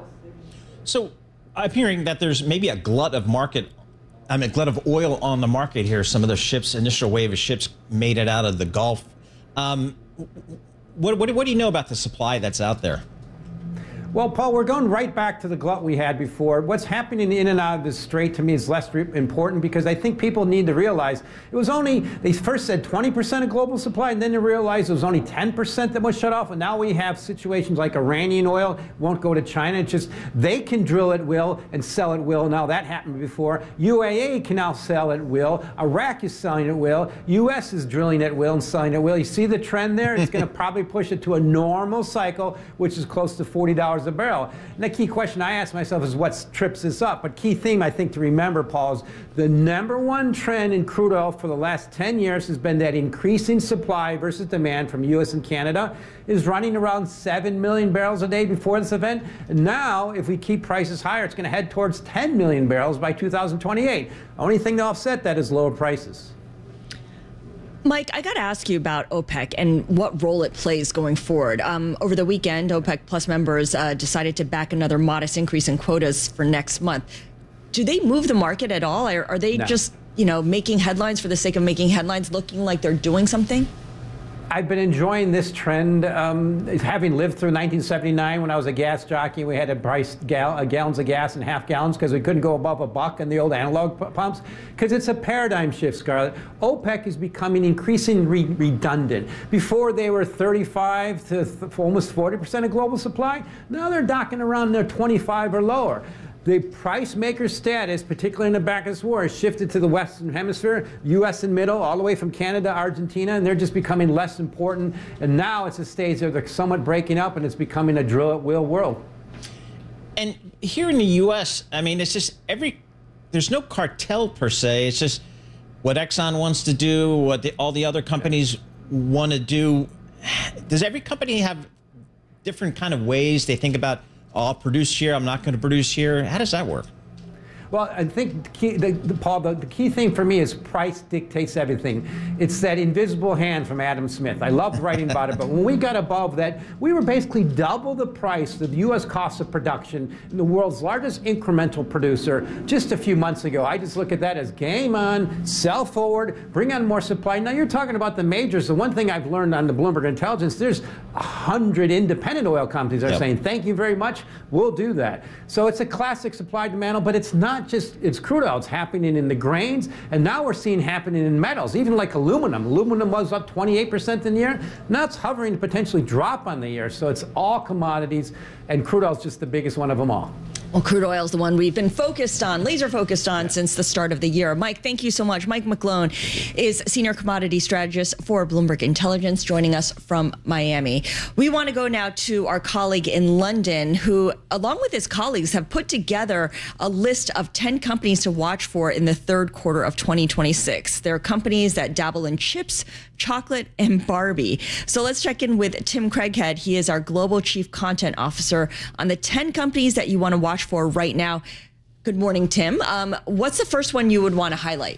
So I'm hearing that there's maybe a glut of market, I mean, a glut of oil on the market here. Some of the ships, initial wave of ships made it out of the Gulf. Um, what, what, what do you know about the supply that's out there? Well, Paul, we're going right back to the glut we had before. What's happening in and out of this strait to me is less re- important because I think people need to realize it was only, they first said twenty percent of global supply, and then they realized it was only ten percent that was shut off. And now we have situations like Iranian oil won't go to China. It's just they can drill at will and sell at will. Now that happened before. U A E can now sell at will. Iraq is selling at will. U S is drilling at will and selling at will. You see the trend there? It's going to probably push it to a normal cycle, which is close to forty dollars dollars a barrel. And the key question I ask myself is what trips this up? But key theme I think to remember, Paul, is the number one trend in crude oil for the last ten years has been that increasing supply versus demand from U S and Canada is running around seven million barrels a day before this event. And now, if we keep prices higher, it's going to head towards ten million barrels by two thousand twenty-eight. The only thing to offset that is lower prices. Mike, I got to ask you about OPEC and what role it plays going forward. Um, over the weekend, OPEC Plus members uh, decided to back another modest increase in quotas for next month. Do they move the market at all? Or are they No. just, you know, making headlines for the sake of making headlines, looking like they're doing something? I've been enjoying this trend, um, having lived through nineteen seventy-nine when I was a gas jockey. We had to price gal uh, gallons of gas in half gallons because we couldn't go above a buck in the old analog p- pumps. Because it's a paradigm shift, Scarlett. OPEC is becoming increasingly re- redundant. Before they were thirty-five to th- almost forty percent of global supply. Now they're docking around their twenty-five or lower. The price maker status, particularly in the back of this war, has shifted to the Western Hemisphere, U S and middle, all the way from Canada, Argentina, and they're just becoming less important. And now it's a stage where they're somewhat breaking up, and it's becoming a drill at will world. And here in the U S, I mean, it's just every, there's no cartel per se. It's just what Exxon wants to do, what the, all the other companies want to do. Does every company have different kind of ways they think about, oh, I'll produce here, I'm not going to produce here? How does that work? Well, I think, the key, the, the, Paul, the, the key thing for me is price dictates everything. It's that invisible hand from Adam Smith. I loved writing about it, but when we got above that, we were basically double the price of the U S cost of production in the world's largest incremental producer just a few months ago. I just look at that as game on, sell forward, bring on more supply. Now, you're talking about the majors. The one thing I've learned on the Bloomberg Intelligence, there's a hundred independent oil companies that are Yep. saying, thank you very much, we'll do that. So it's a classic supply-demand, but it's not just it's crude oil. It's happening in the grains, and now we're seeing happening in metals, even like aluminum. Aluminum was up twenty-eight percent in the year. Now it's hovering to potentially drop on the year. So it's all commodities, and crude oil is just the biggest one of them all. Well, crude oil is the one we've been focused on, laser focused on, yeah. since the start of the year. Mike, thank you so much. Mike McClone is Senior Commodity Strategist for Bloomberg Intelligence, joining us from Miami. We want to go now to our colleague in London, who, along with his colleagues, have put together a list of ten companies to watch for in the third quarter of twenty twenty-six. There are companies that dabble in chips, chocolate, and Barbie. So let's check in with Tim Craighead. He is our Global Chief Content Officer on the ten companies that you want to watch for right now. Good morning, Tim. Um, what's the first one you would want to highlight?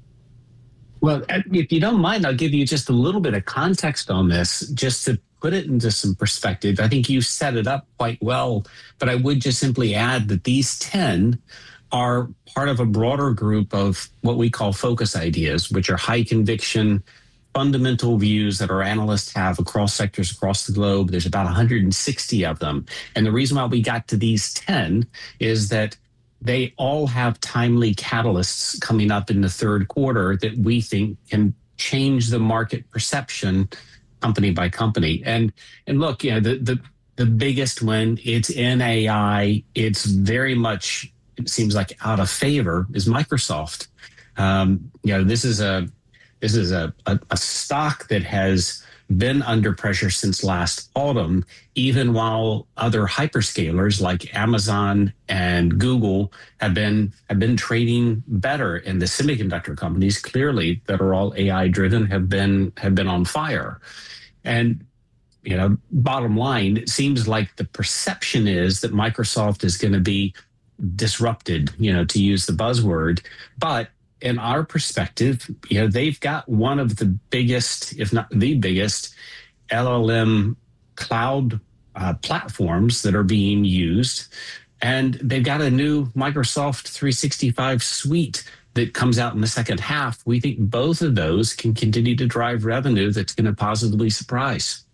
Well, if you don't mind, I'll give you just a little bit of context on this, just to put it into some perspective. I think you set it up quite well, but I would just simply add that these ten are part of a broader group of what we call focus ideas, which are high conviction, fundamental views that our analysts have across sectors across the globe. There's about one hundred sixty of them. And the reason why we got to these ten is that they all have timely catalysts coming up in the third quarter that we think can change the market perception company by company. And and look, you know, the the, the biggest one, it's in A I, it's very much, it seems like out of favor, is Microsoft. Um, you know, this is a This is a, a, a stock that has been under pressure since last autumn, even while other hyperscalers like Amazon and Google have been have been trading better. And the semiconductor companies, clearly, that are all A I driven, have been have been on fire. And you know, bottom line, it seems like the perception is that Microsoft is going to be disrupted, you know, to use the buzzword, but in our perspective, you know, they've got one of the biggest, if not the biggest, L L M cloud uh, platforms that are being used. And they've got a new Microsoft three sixty-five suite that comes out in the second half. We think both of those can continue to drive revenue that's going to positively surprise.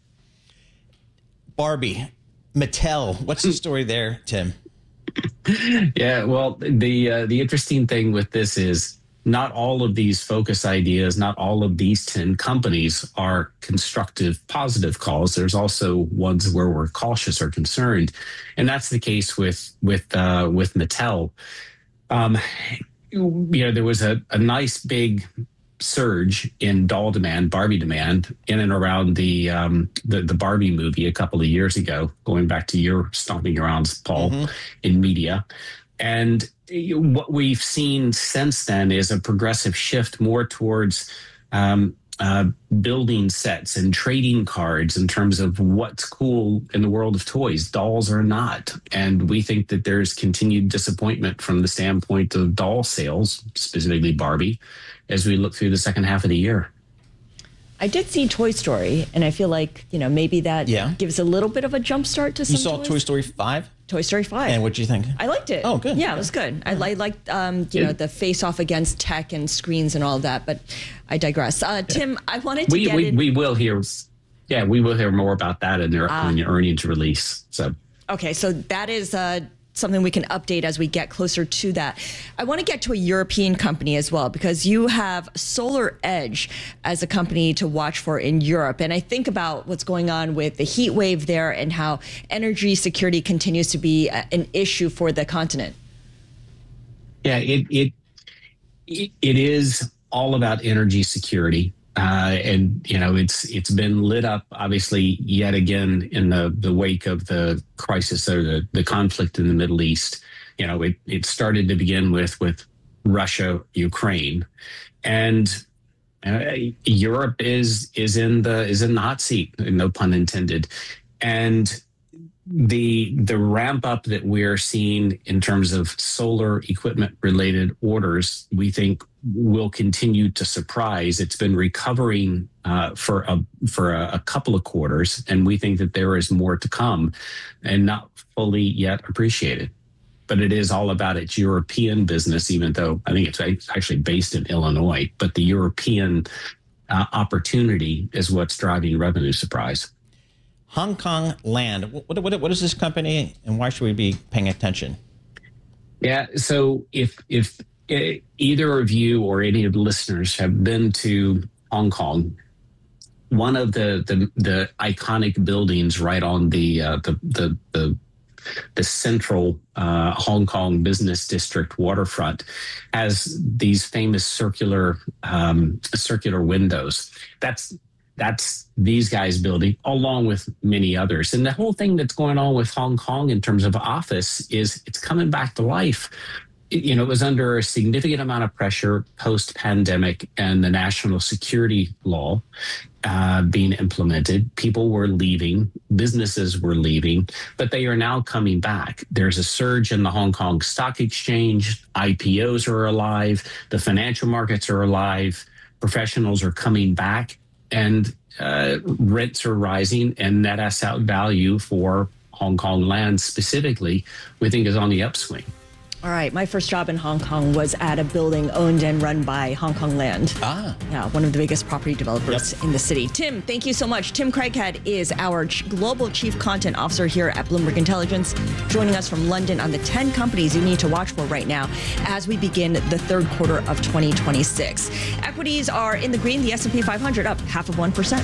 Barbie, Mattel, what's the story there, Tim? Yeah, well, the uh, the interesting thing with this is, not all of these focus ideas, not all of these ten companies are constructive, positive calls. There's also ones where we're cautious or concerned. And that's the case with with uh, with Mattel. Um, you know, there was a, a nice big surge in doll demand, Barbie demand, in and around the um, the, the Barbie movie a couple of years ago, going back to your stomping grounds, Paul, mm-hmm. in media. And what we've seen since then is a progressive shift more towards um, uh, building sets and trading cards in terms of what's cool in the world of toys. Dolls are not. And we think that there's continued disappointment from the standpoint of doll sales, specifically Barbie, as we look through the second half of the year. I did see Toy Story, and I feel like, you know, maybe that yeah. gives a little bit of a jump start to some You saw toys. Toy Story five? Toy Story five. And what'd you think? I liked it. Oh, good. Yeah, it was good. I, I liked, um, you yeah. know, the face-off against tech and screens and all of that, but I digress. Uh, Tim, I wanted to we, get we, in. we will hear, yeah, we will hear more about that in their, Ah. in your earnings release. So, Okay, so that is uh, something we can update as we get closer to that. I want to get to a European company as well, because you have Solar Edge as a company to watch for in Europe. And I think about what's going on with the heat wave there and how energy security continues to be a, an issue for the continent. Yeah, it it it, it is all about energy security. Uh, and, you know, it's it's been lit up, obviously, yet again in the, the wake of the crisis or the, the conflict in the Middle East. You know, it, it started to begin with with Russia, Ukraine, and uh, Europe is is in the is in the hot seat, no pun intended. And the the ramp up that we're seeing in terms of solar equipment related orders, we think will continue to surprise. It's been recovering uh, for a for a, a couple of quarters, and we think that there is more to come, and not fully yet appreciated. But it is all about its European business, even though I think it's actually based in Illinois. But the European uh, opportunity is what's driving revenue surprise. Hong Kong Land. What, what, what is this company, and why should we be paying attention? Yeah, so if if either of you or any of the listeners have been to Hong Kong, one of the the, the iconic buildings right on the uh, the, the the the central uh, Hong Kong business district waterfront has these famous circular um, circular windows. That's That's these guys building, along with many others. And the whole thing that's going on with Hong Kong in terms of office is it's coming back to life. It, you know, it was under a significant amount of pressure post-pandemic and the national security law uh, being implemented. People were leaving, businesses were leaving, but they are now coming back. There's a surge in the Hong Kong Stock Exchange. I P Os are alive. The financial markets are alive. Professionals are coming back. And uh, rents are rising, and net asset value for Hong Kong land specifically, we think, is on the upswing. All right. My first job in Hong Kong was at a building owned and run by Hong Kong Land. Ah. Yeah, one of the biggest property developers yep. in the city. Tim, thank you so much. Tim Craighead is our ch- Global Chief Content Officer here at Bloomberg Intelligence, joining us from London on the ten companies you need to watch for right now as we begin the third quarter of twenty twenty-six. Equities are in the green. The S and P five hundred up half of one percent.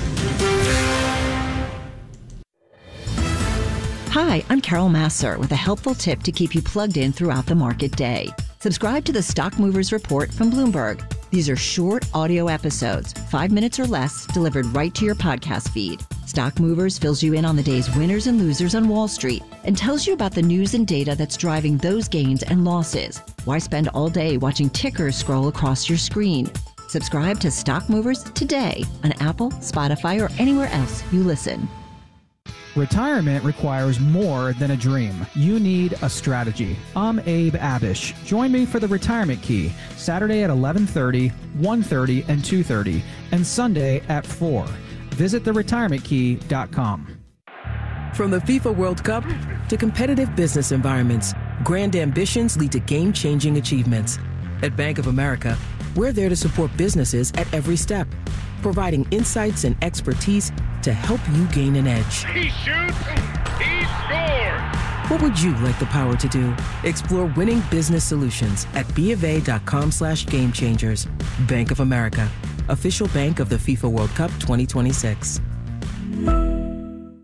Hi, I'm Carol Massar with a helpful tip to keep you plugged in throughout the market day. Subscribe to the Stock Movers Report from Bloomberg. These are short audio episodes, five minutes or less, delivered right to your podcast feed. Stock Movers fills you in on the day's winners and losers on Wall Street and tells you about the news and data that's driving those gains and losses. Why spend all day watching tickers scroll across your screen? Subscribe to Stock Movers today on Apple, Spotify, or anywhere else you listen. Retirement requires more than a dream. You need a strategy. I'm Abe Abish. Join me for the Retirement Key, Saturday at eleven thirty, one thirty, and two thirty, and Sunday at four. Visit the retirement key dot com. From the FIFA World Cup to competitive business environments, grand ambitions lead to game-changing achievements. At Bank of America, we're there to support businesses at every step, providing insights and expertise to help you gain an edge. He shoots, he scores! What would you like the power to do? Explore winning business solutions at BofA.com slash game changers. Bank of America, official bank of the FIFA World Cup twenty twenty-six.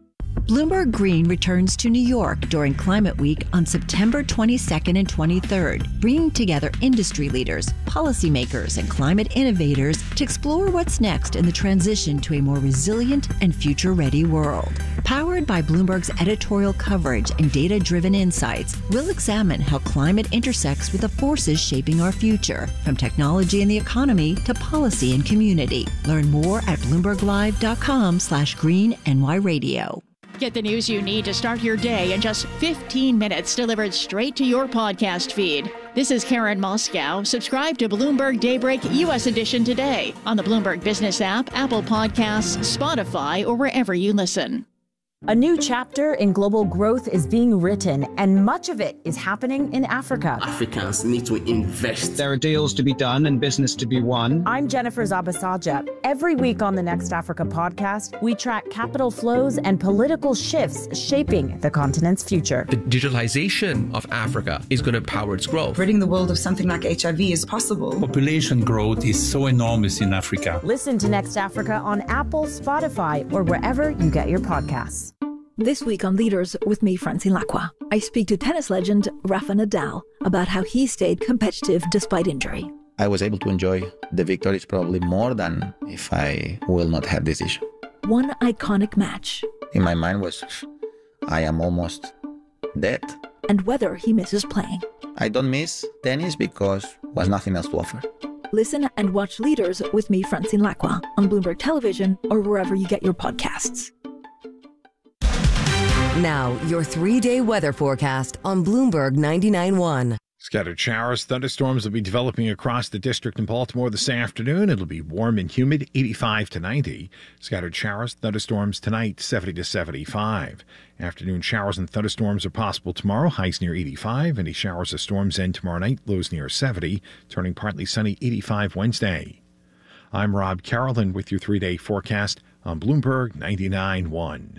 Bloomberg Green returns to New York during Climate Week on September twenty-second and twenty-third, bringing together industry leaders, policymakers, and climate innovators to explore what's next in the transition to a more resilient and future-ready world. Powered by Bloomberg's editorial coverage and data-driven insights, we'll examine how climate intersects with the forces shaping our future, from technology and the economy to policy and community. Learn more at bloomberglive.com slash green NY radio. Get the news you need to start your day in just fifteen minutes, delivered straight to your podcast feed. This is Karen Moscow. Subscribe to Bloomberg Daybreak U S Edition today on the Bloomberg Business app, Apple Podcasts, Spotify, or wherever you listen. A new chapter in global growth is being written, and much of it is happening in Africa. Africans need to invest. There are deals to be done and business to be won. I'm Jennifer Zabasaja. Every week on the Next Africa podcast, we track capital flows and political shifts shaping the continent's future. The digitalization of Africa is going to power its growth. Ridding the world of something like H I V is possible. Population growth is so enormous in Africa. Listen to Next Africa on Apple, Spotify, or wherever you get your podcasts. This week on Leaders with me, Francine Lacqua, I speak to tennis legend Rafa Nadal about how he stayed competitive despite injury. I was able to enjoy the victories probably more than if I will not have this issue. One iconic match. In my mind was, I am almost dead. And whether he misses playing. I don't miss tennis because was nothing else to offer. Listen and watch Leaders with me, Francine Lacqua, on Bloomberg Television or wherever you get your podcasts. Now, your three-day weather forecast on Bloomberg ninety-nine point one. Scattered showers, thunderstorms will be developing across the district in Baltimore this afternoon. It'll be warm and humid, eighty-five to ninety. Scattered showers, thunderstorms tonight, seventy to seventy-five. Afternoon showers and thunderstorms are possible tomorrow, highs near eighty-five. Any showers or storms end tomorrow night, lows near seventy. Turning partly sunny, eighty-five Wednesday. I'm Rob Carolyn with your three-day forecast on Bloomberg ninety-nine point one.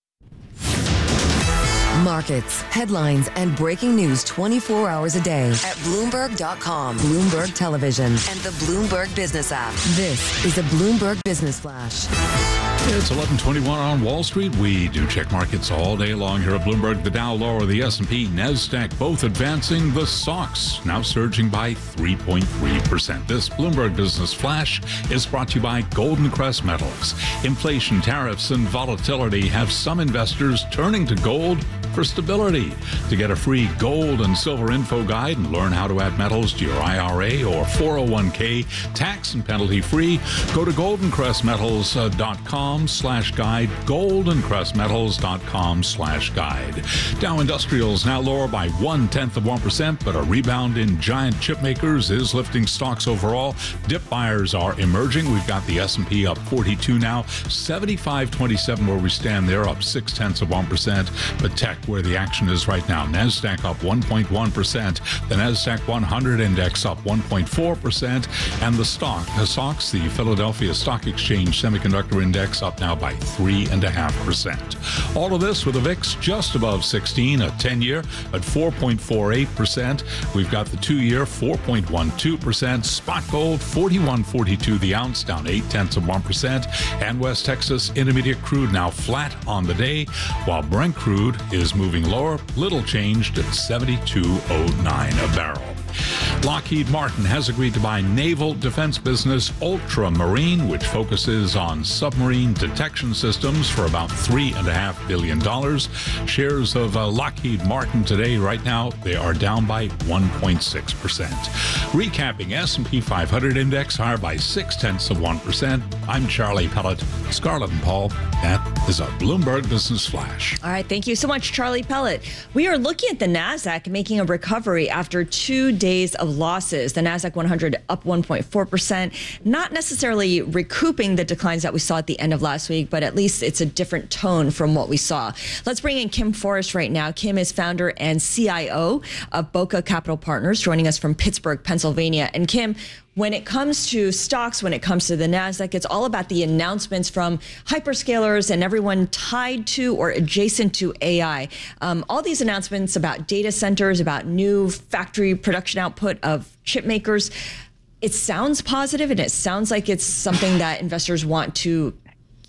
Markets, headlines, and breaking news twenty-four hours a day at Bloomberg dot com, Bloomberg Television, and the Bloomberg Business app. This is a Bloomberg Business Flash. It's eleven twenty-one on Wall Street. We do check markets all day long here at Bloomberg. The Dow lower, the S and P, NASDAQ both advancing. The S O X now surging by three point three percent. This Bloomberg Business Flash is brought to you by Golden Crest Metals. Inflation, tariffs, and volatility have some investors turning to gold for stability. To get a free gold and silver info guide and learn how to add metals to your I R A or four oh one k tax and penalty free, go to golden crest metals dot com slash guide, golden crest metals dot com slash guide. Dow Industrials now lower by one tenth of one percent, but a rebound in giant chip makers is lifting stocks overall. Dip buyers are emerging. We've got the S and P up forty-two now, seventy-five twenty-seven where we stand there, up six tenths of one percent. But tech, where the action is right now, NASDAQ up one point one percent, the NASDAQ one hundred index up one point four percent, and the stock, the S O X, the Philadelphia Stock Exchange Semiconductor Index, up now by three point five percent. All of this with a V I X just above sixteen, a ten-year at four point four eight percent. We've got the two-year four point one two percent. Spot gold forty-one forty-two the ounce, down eight tenths of one percent. And West Texas Intermediate crude now flat on the day, while Brent crude is moving lower, little changed at seventy-two oh nine a barrel. Lockheed Martin has agreed to buy naval defense business Ultramarine, which focuses on submarine detection systems, for about three point five billion dollars. Shares of uh, Lockheed Martin today, right now, they are down by one point six percent. Recapping, S and P five hundred index higher by six tenths of one percent. I'm Charlie Pellet. Scarlett and Paul, that is a Bloomberg Business Flash. All right, thank you so much, Charlie Pellet. We are looking at the NASDAQ making a recovery after two days of losses. The NASDAQ one hundred up one point four percent, not necessarily recouping the declines that we saw at the end of last week, but at least it's a different tone from what we saw. Let's bring in Kim Forrest right now. Kim is founder and C I O of Boca Capital Partners, joining us from Pittsburgh, Pennsylvania. And Kim, when it comes to stocks, when it comes to the NASDAQ, it's all about the announcements from hyperscalers and everyone tied to or adjacent to A I. Um, all these announcements about data centers, about new factory production output of chip makers, it sounds positive and it sounds like it's something that investors want to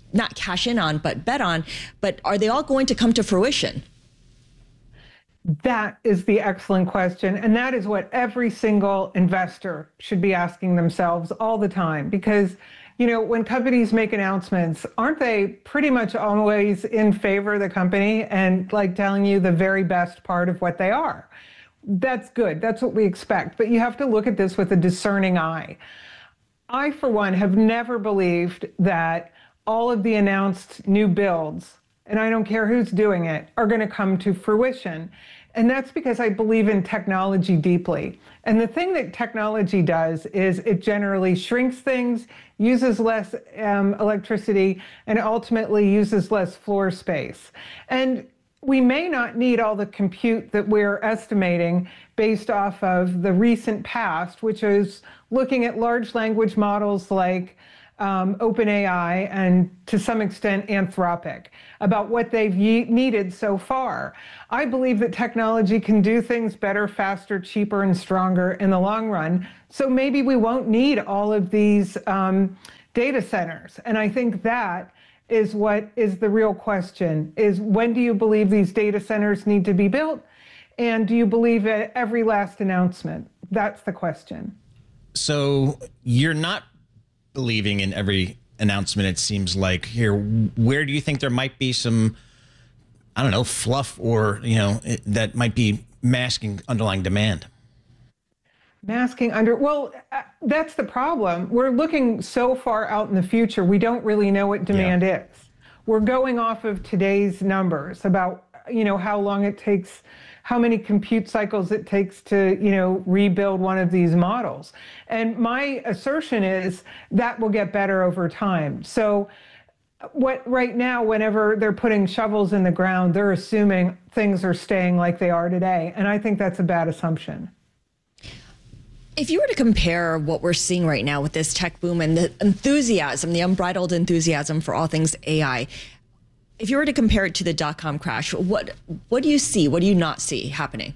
not cash in on, but bet on. But are they all going to come to fruition? That is the excellent question. And that is what every single investor should be asking themselves all the time. Because, you know, when companies make announcements, aren't they pretty much always in favor of the company and like telling you the very best part of what they are? That's good. That's what we expect. But you have to look at this with a discerning eye. I, for one, have never believed that all of the announced new builds, and I don't care who's doing it, are going to come to fruition. And that's because I believe in technology deeply. And the thing that technology does is it generally shrinks things, uses less um, electricity, and ultimately uses less floor space. And we may not need all the compute that we're estimating based off of the recent past, which is looking at large language models like um, OpenAI and to some extent Anthropic, about what they've ye- needed so far. I believe that technology can do things better, faster, cheaper, and stronger in the long run. So maybe we won't need all of these um, data centers. And I think that is what is the real question, is when do you believe these data centers need to be built? And do you believe at every last announcement? That's the question. So you're not believing in every announcement, it seems like. Here, where do you think there might be some, I don't know, fluff or, you know, that might be masking underlying demand? Masking under, well, uh, that's the problem. We're looking so far out in the future, we don't really know what demand yeah. is. We're going off of today's numbers about, you know, how long it takes, how many compute cycles it takes to, you know, rebuild one of these models. And my assertion is that will get better over time. So what right now, whenever they're putting shovels in the ground, they're assuming things are staying like they are today. And I think that's a bad assumption. If you were to compare what we're seeing right now with this tech boom and the enthusiasm, the unbridled enthusiasm for all things A I, if you were to compare it to the dot-com crash, what what do you see? What do you not see happening?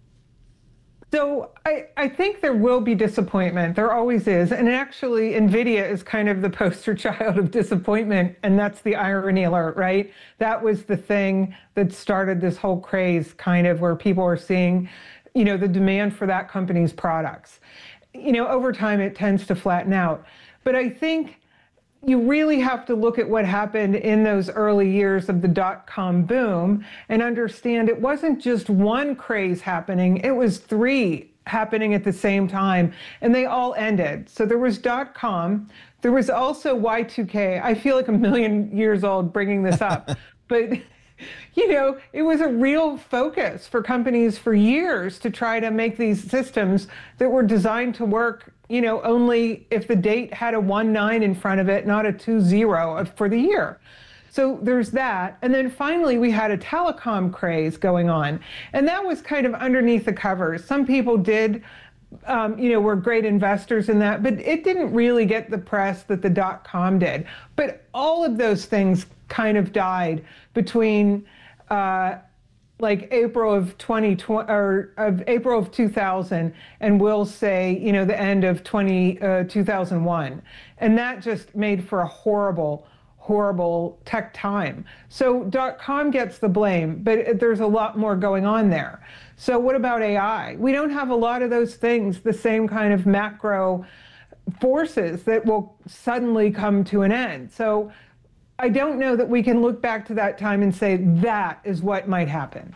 So I, I think there will be disappointment. There always is. And actually, NVIDIA is kind of the poster child of disappointment. And that's the irony alert, right? That was the thing that started this whole craze, kind of where people are seeing, you know, the demand for that company's products. You know, over time, it tends to flatten out. But I think you really have to look at what happened in those early years of the dot-com boom and understand it wasn't just one craze happening, it was three happening at the same time, and they all ended. So there was dot-com, there was also Y two K. I feel like a million years old bringing this up, but you know, it was a real focus for companies for years to try to make these systems that were designed to work, you know, only if the date had a one nine in front of it, not a two zero for the year. So there's that. And then finally, we had a telecom craze going on. And that was kind of underneath the covers. Some people did, um, you know, were great investors in that, but it didn't really get the press that the dot-com did. But all of those things kind of died between uh, like April of twenty twenty or of April of two thousand, and we'll say, you know, the end of twenty, uh, two thousand one. And that just made for a horrible, horrible tech time. So dot-com gets the blame, but there's a lot more going on there. So what about A I? We don't have a lot of those things, the same kind of macro forces that will suddenly come to an end. So I don't know that we can look back to that time and say that is what might happen.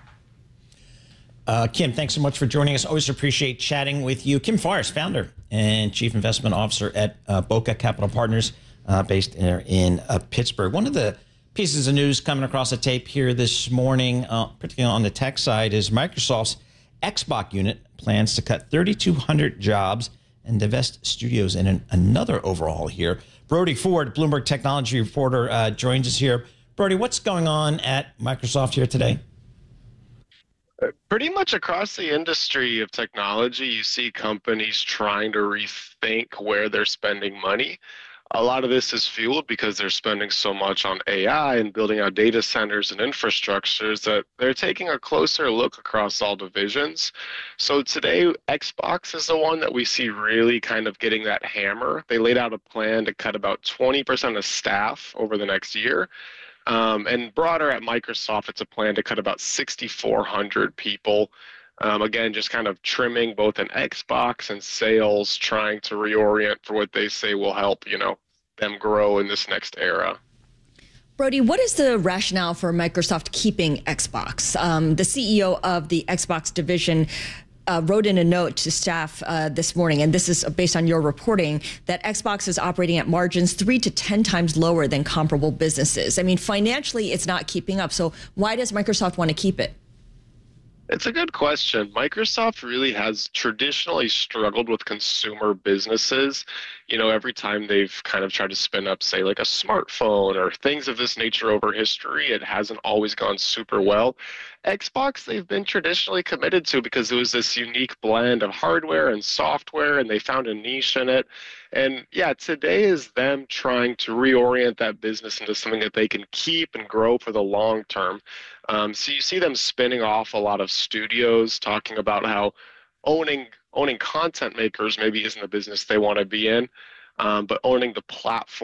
Uh, Kim, thanks so much for joining us. Always appreciate chatting with you. Kim Forrest, founder and chief investment officer at uh, Boca Capital Partners, uh, based in, in uh, Pittsburgh. One of the pieces of news coming across the tape here this morning, uh, particularly on the tech side, is Microsoft's Xbox unit plans to cut thirty-two hundred jobs and divest studios in an, another overhaul here. Brody Ford, Bloomberg technology reporter, uh, joins us here. Brody, what's going on at Microsoft here today? Pretty much across the industry of technology, you see companies trying to rethink where they're spending money. A lot of this is fueled because they're spending so much on A I and building out data centers and infrastructures that they're taking a closer look across all divisions. So today, Xbox is the one that we see really kind of getting that hammer. They laid out a plan to cut about twenty percent of staff over the next year. Um, and broader at Microsoft, it's a plan to cut about six thousand four hundred people. Um, again, just kind of trimming both an Xbox and sales, trying to reorient for what they say will help, you know, them grow in this next era. Brody, what is the rationale for Microsoft keeping Xbox? Um, the C E O of the Xbox division uh, wrote in a note to staff uh, this morning, and this is based on your reporting, that Xbox is operating at margins three to ten times lower than comparable businesses. I mean, financially, it's not keeping up. So why does Microsoft want to keep it? It's a good question. Microsoft really has traditionally struggled with consumer businesses. You know, every time they've kind of tried to spin up, say, like a smartphone or things of this nature over history, it hasn't always gone super well. Xbox, they've been traditionally committed to because it was this unique blend of hardware and software, and they found a niche in it. And yeah, today is them trying to reorient that business into something that they can keep and grow for the long term. Um, so you see them spinning off a lot of studios, talking about how owning owning content makers maybe isn't the business they want to be in, um, but owning the platform